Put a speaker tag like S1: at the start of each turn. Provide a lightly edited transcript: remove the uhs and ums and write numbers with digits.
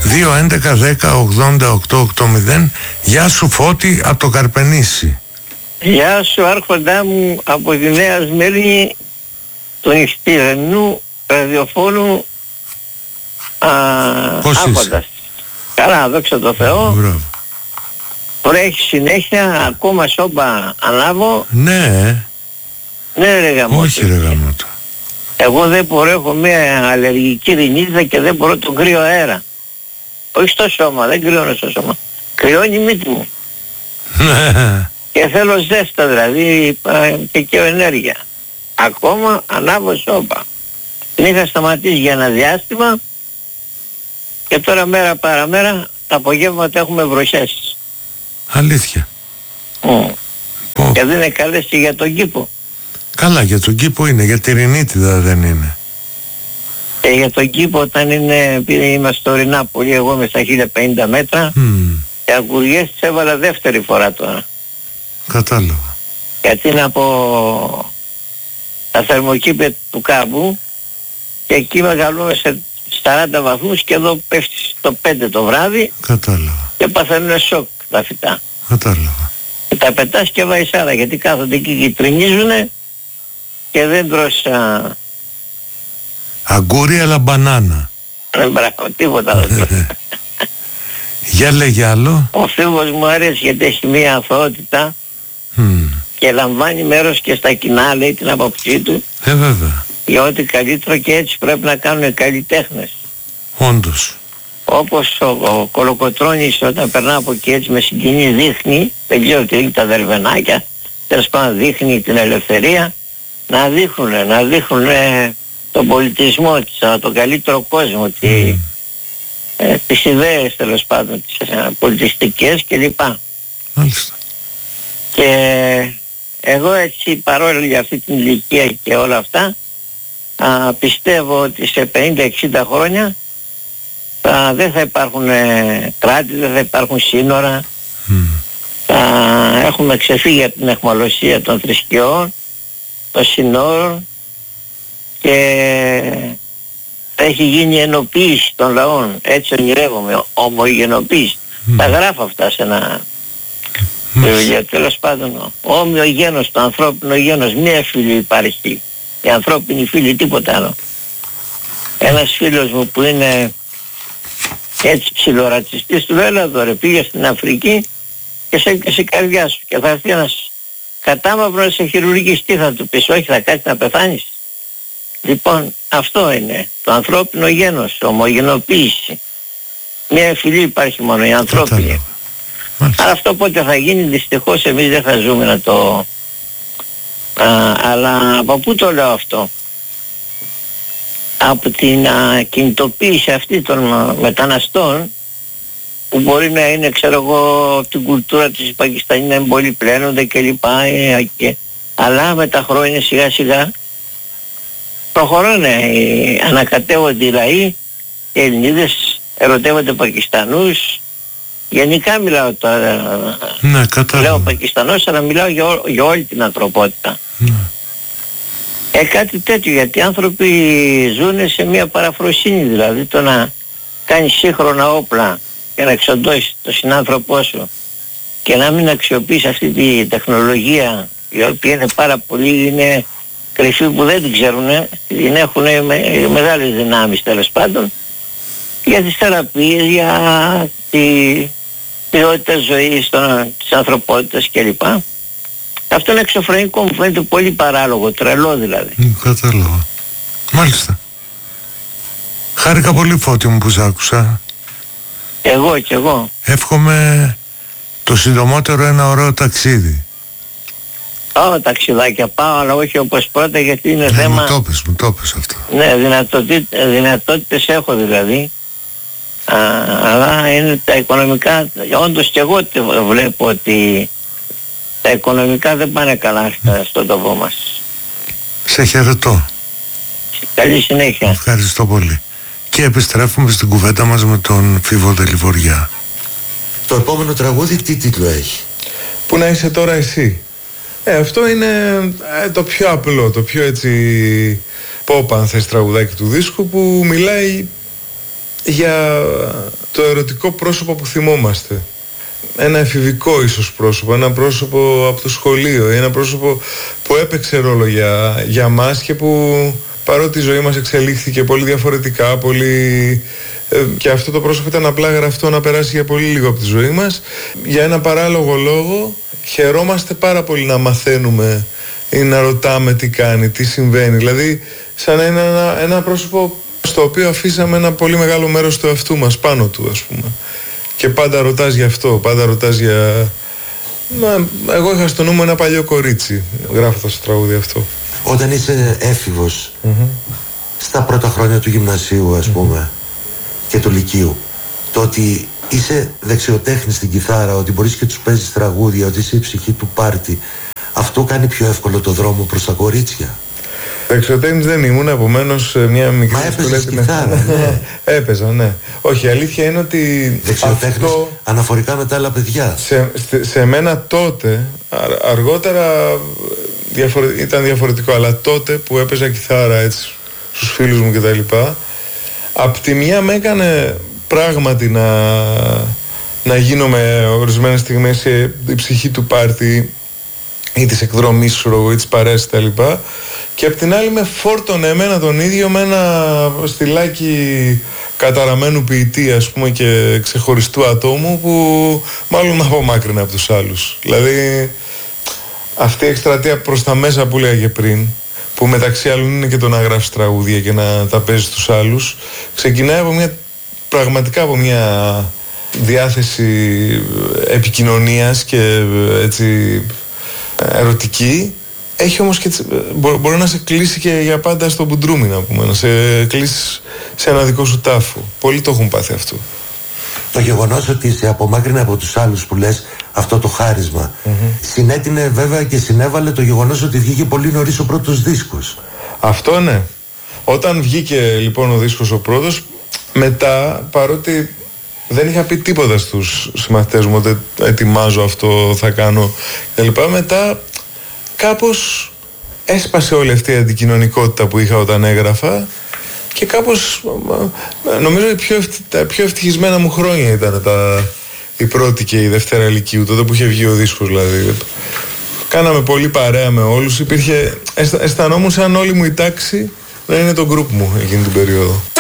S1: 2-11-10-80-880. Γεια σου Φώτη από το Καρπενήσι.
S2: Γεια σου άρχοντά μου από τη Νέα Σμύρνη, του νυχτηρινού ραδιοφώνου άρχοντας. Καλά, δόξα τω Θεώ.
S1: Μπράβο.
S2: Βρέχει συνέχεια, ακόμα σώπα ανάβω.
S1: Ναι.
S2: Ναι ρε γαμώτο.
S1: Όχι ρε γαμώτο.
S2: Εγώ δεν μπορώ, έχω μια αλλεργική ρινίτιδα και δεν μπορώ τον κρύο αέρα. Όχι στο σώμα, δεν κρυώνω στο σώμα. Κρυώνει η μύτη μου. Και θέλω ζέστα δηλαδή και ενέργεια. Ακόμα ανάβω σώπα. Την είχα σταματήσει για ένα διάστημα και τώρα μέρα παραμέρα τα απογεύματα έχουμε βροχές.
S1: Αλήθεια.
S2: Και δεν είναι καλές και για τον κήπο.
S1: Καλά, για τον κήπο είναι, για τη ρινίτιδα δεν είναι.
S2: Και για τον κήπο όταν είναι, επειδή είμαστε ορεινά πολύ, εγώ είμαι στα 1050 μέτρα, και αγκουριές τις έβαλα δεύτερη φορά τώρα.
S1: Κατάλαβα.
S2: Γιατί είναι από τα θερμοκήπια του κάμπου και εκεί μεγαλούμε σε 40 βαθμούς και εδώ πέφτει στο 5 το βράδυ.
S1: Κατάλαβα.
S2: Και παθαίνουν σοκ τα φυτά.
S1: Κατάλαβα.
S2: Και τα πετάς και βαϊσάρα γιατί κάθονται εκεί και τρινίζουνε και δεν τρως
S1: αγκούρι αλλά μπανάνα.
S2: Μπράβο, τίποτα δεν.
S1: Για λέγε άλλο.
S2: Ο φίλος μου αρέσει γιατί έχει μία αθωότητα και λαμβάνει μέρος και στα κοινά, λέει την άποψή του.
S1: Βέβαια.
S2: Για ό,τι καλύτερο και έτσι πρέπει να κάνουν καλλιτέχνες.
S1: Όντως.
S2: Όπως ο Κολοκοτρώνης όταν περνά από εκεί έτσι με συγκινή δείχνει, δεν ξέρω τι είναι τα δερβενάκια, τέλος πάντων δείχνει την ελευθερία, να δείχνουν τον πολιτισμό της, τον καλύτερο κόσμο, τις ιδέες τέλος πάντων, τις πολιτιστικές κλπ.
S1: Μάλιστα.
S2: Και εγώ έτσι παρόλο για αυτή την ηλικία και όλα αυτά, πιστεύω ότι σε 50-60 χρόνια δεν θα υπάρχουν κράτη, δεν θα υπάρχουν σύνορα, θα έχουμε ξεφύγει από την αιχμαλωσία των θρησκειών, των συνόρων και θα έχει γίνει ενοποίηση των λαών. Έτσι ονειρεύομαι, ομογενοποίηση. Τα γράφω αυτά σε ένα βιβλίο. Τέλος πάντων, όμοιο γένος, το ανθρώπινο γένος, μία φύλλη υπάρχει. Η ανθρώπινη φύλλη, τίποτα άλλο. Ένας φίλος μου που είναι έτσι ψιλορατσιστής του λέει, έλα εδώ ρε, πήγε στην Αφρική και σε καρδιά σου και θα έρθει ένας κατάμαυρο να σε χειρουργείς, τι θα του πεις? Όχι, θα κάτσεις να πεθάνεις. Λοιπόν, αυτό είναι το ανθρώπινο γένος, ομογενοποίηση. Μια φυλή υπάρχει μόνο, η ανθρώπινη. Αλλά αυτό πότε θα γίνει? Δυστυχώς εμείς δεν θα ζούμε να το... αλλά από πού το λέω αυτό? Από την κινητοποίηση αυτή των μεταναστών που μπορεί να είναι, ξέρω εγώ, την κουλτούρα της Πακιστανής να είναι πολύ πλένονται και λοιπά, αλλά με τα χρόνια σιγά σιγά προχωράνε, ανακατεύονται οι λαοί, οι Ελληνίδες ερωτεύονται Πακιστανούς. Γενικά μιλάω τώρα,
S1: ναι,
S2: λέω Πακιστανός, αλλά μιλάω για όλη την ανθρωπότητα.
S1: Ναι.
S2: Κάτι τέτοιο, γιατί οι άνθρωποι ζουν σε μια παραφροσύνη, δηλαδή το να κάνεις σύγχρονα όπλα και να εξοντώσεις τον συνάνθρωπό σου και να μην αξιοποιείς αυτή τη τεχνολογία, η οποία είναι πάρα πολύ, είναι κρυφή που δεν την ξέρουν, την έχουν μεγάλες δυνάμεις τέλος πάντων, για τις θεραπείες, για τη ποιότητα ζωής της ανθρωπότητας κλπ. Αυτό είναι εξωφρενικό, μου φαίνεται πολύ παράλογο, τρελό δηλαδή.
S1: Κατάλαβα. Μάλιστα. Χάρηκα πολύ, Φώτη μου, που σ' άκουσα.
S2: Εγώ κι εγώ.
S1: Εύχομαι το συντομότερο ένα ωραίο ταξίδι.
S2: Πάω ταξιδάκια, πάω, αλλά όχι όπως πρώτα, γιατί είναι θέμα...
S1: Μου το πες αυτό.
S2: Ναι, δυνατότητες έχω δηλαδή. Αλλά είναι τα οικονομικά, όντως κι εγώ βλέπω ότι τα οικονομικά δεν πάνε καλά στον τόπο μας.
S1: Σε χαιρετώ.
S2: Καλή συνέχεια.
S1: Ευχαριστώ πολύ. Και επιστρέφουμε στην κουβέντα μας με τον Φίβο Δελιβοριά.
S3: Το επόμενο τραγούδι τι τίτλο έχει?
S4: Πού να είσαι τώρα εσύ. Αυτό είναι το πιο απλό, το πιο έτσι pop αν θες τραγουδάκι του δίσκου, που μιλάει για το ερωτικό πρόσωπο που θυμόμαστε. Ένα εφηβικό ίσως πρόσωπο, ένα πρόσωπο από το σχολείο, ένα πρόσωπο που έπαιξε ρόλο για μας και που παρότι η ζωή μας εξελίχθηκε πολύ διαφορετικά, και αυτό το πρόσωπο ήταν απλά γραφτό να περάσει για πολύ λίγο από τη ζωή μας, για ένα παράλογο λόγο χαιρόμαστε πάρα πολύ να μαθαίνουμε ή να ρωτάμε τι κάνει, τι συμβαίνει. Δηλαδή σαν ένα πρόσωπο στο οποίο αφήσαμε ένα πολύ μεγάλο μέρος του εαυτού μας πάνω του, ας πούμε. Και πάντα ρωτάς γι' αυτό, πάντα ρωτάς για... εγώ είχα στο νου μου ένα παλιό κορίτσι γράφοντας το τραγούδι αυτό.
S3: Όταν είσαι έφηβος, στα πρώτα χρόνια του γυμνασίου, ας πούμε, και του λυκείου, το ότι είσαι δεξιοτέχνης στην κιθάρα, ότι μπορείς και τους παίζεις τραγούδια, ότι είσαι η ψυχή του πάρτι, αυτό κάνει πιο εύκολο το δρόμο προς τα κορίτσια.
S4: Δεξιοτέχνης δεν ήμουν, επομένως μια μικρή...
S3: Μα έπαιζες κιθάρα, ναι.
S4: Έπαιζα, ναι. Όχι, η αλήθεια είναι ότι
S3: δεξιοτέχνης αυτό, αναφορικά με τα άλλα παιδιά.
S4: Σε μένα τότε, αργότερα ήταν διαφορετικό, αλλά τότε που έπαιζα κιθάρα έτσι στους φίλους μου κτλ, απ' τη μια με έκανε πράγματι να γίνομαι ορισμένες στιγμές η ψυχή του πάρτι ή της εκδρομής ή της παρέας κτλ, και απ' την άλλη με φόρτωνε εμένα τον ίδιο με ένα στυλάκι καταραμένου ποιητή, ας πούμε, και ξεχωριστού ατόμου που μάλλον με απομάκρυνε από τους άλλους. Δηλαδή αυτή η εκστρατεία προς τα μέσα που λέγα και πριν, που μεταξύ άλλων είναι και το να γράφεις τραγούδια και να τα παίζεις στους άλλους, ξεκινάει πραγματικά από μια διάθεση επικοινωνίας και έτσι ερωτική. Έχει όμως και μπορεί να σε κλείσει και για πάντα στο μπουντρούμι, να πούμε, να σε κλείσει σε ένα δικό σου τάφο. Πολλοί το έχουν πάθει αυτό.
S3: Το γεγονός ότι σε απομάκρυνε από τους άλλους που λες αυτό το χάρισμα, συνέτεινε βέβαια και συνέβαλε το γεγονός ότι βγήκε πολύ νωρίς ο πρώτος δίσκος.
S4: Αυτό ναι. Όταν βγήκε λοιπόν ο δίσκος ο πρώτος, μετά, παρότι δεν είχα πει τίποτα στους συμμαθητές μου ότι ετοιμάζω αυτό, θα κάνω κλπ, μετά κάπως έσπασε όλη αυτή η αντικοινωνικότητα που είχα όταν έγραφα και κάπως νομίζω τα πιο ευτυχισμένα μου χρόνια ήταν η πρώτη και η δευτέρα λυκείου, τότε που είχε βγει ο δίσκος δηλαδή. Κάναμε πολύ παρέα με όλους, αισθανόμουν σαν όλη μου η τάξη να είναι το γκρουπ μου εκείνη την περίοδο.